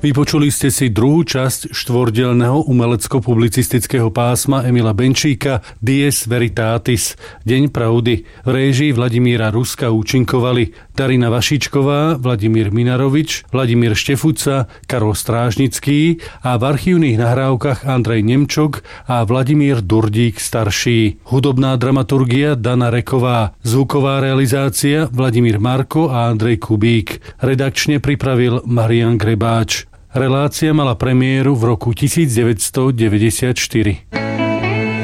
Vypočuli ste si druhú časť štvordielneho umelecko-publicistického pásma Emila Benčíka Dies Veritatis, Deň pravdy. V réžii Vladimíra Ruska účinkovali Darina Vašičková, Vladimír Minarovič, Vladimír Štefuca, Karol Strážnický a v archívnych nahrávkach Andrej Nemčok a Vladimír Durdík starší. Hudobná dramaturgia Dana Reková, zvuková realizácia Vladimír Marko a Andrej Kubík. Redakčne pripravil Marián Grebáč. Relácia mala premiéru v roku 1994.